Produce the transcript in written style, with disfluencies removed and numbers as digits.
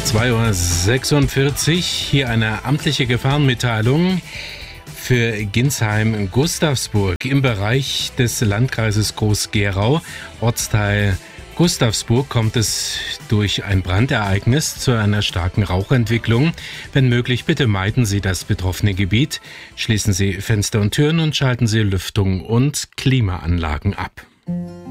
2:46 Uhr, hier eine amtliche Gefahrenmitteilung für Ginsheim-Gustavsburg im Bereich des Landkreises Groß-Gerau, Ortsteil Gustavsburg, kommt es durch ein Brandereignis zu einer starken Rauchentwicklung. Wenn möglich, bitte meiden Sie das betroffene Gebiet, schließen Sie Fenster und Türen und schalten Sie Lüftung und Klimaanlagen ab.